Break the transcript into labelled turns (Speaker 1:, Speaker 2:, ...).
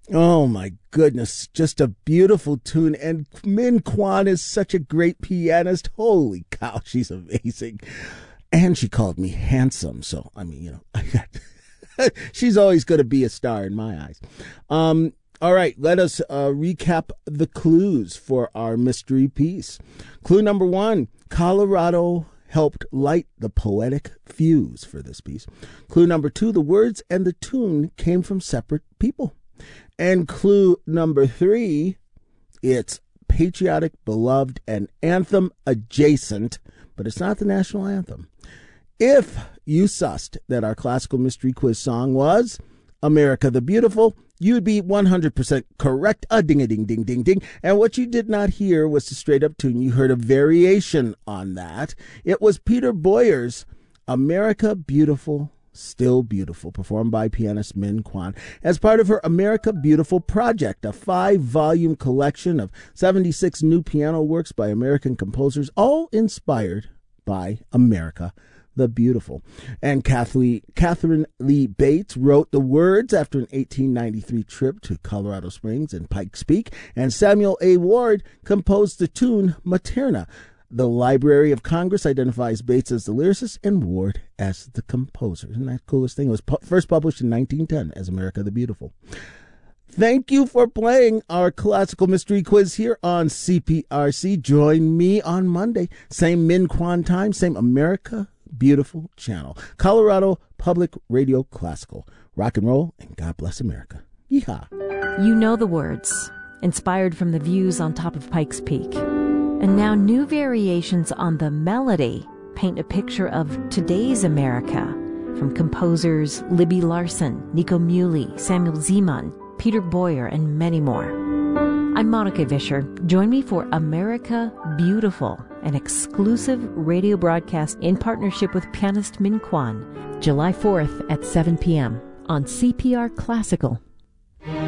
Speaker 1: Oh my goodness, just a beautiful tune. And Min Kwan is such a great pianist. Holy cow, she's amazing. And she called me handsome. So, I mean, she's always going to be a star in my eyes. All right, let us recap the clues for our mystery piece. Clue number 1, Colorado helped light the poetic fuse for this piece. Clue number 2, the words and the tune came from separate people. And clue number 3, it's patriotic, beloved, and anthem adjacent, but it's not the national anthem. If you sussed that our classical mystery quiz song was America the Beautiful, you'd be 100% correct. Ding-a-ding-ding-ding-ding. And what you did not hear was the straight-up tune. You heard a variation on that. It was Peter Boyer's America Beautiful, Still Beautiful, performed by pianist Min Kwan as part of her America Beautiful project, a 5-volume collection of 76 new piano works by American composers, all inspired by America the Beautiful. And Catherine Lee Bates wrote the words after an 1893 trip to Colorado Springs and Pikes Peak, and Samuel A. Ward composed the tune Materna. The Library of Congress identifies Bates as the lyricist and Ward as the composer. Isn't that the coolest thing? It was first published in 1910 as America the Beautiful. Thank you for playing our classical mystery quiz here on CPRC. Join me on Monday. Same Min Kwan time, same America Beautiful channel. Colorado Public Radio Classical. Rock and roll, and God bless America. Yeehaw.
Speaker 2: You know the words, inspired from the views on top of Pikes Peak. And now new variations on the melody paint a picture of today's America from composers Libby Larsen, Nico Muhly, Samuel Zeman, Peter Boyer, and many more. I'm Monica Vischer. Join me for America Beautiful, an exclusive radio broadcast in partnership with pianist Min Kwan, July 4th at 7 p.m. on CPR Classical.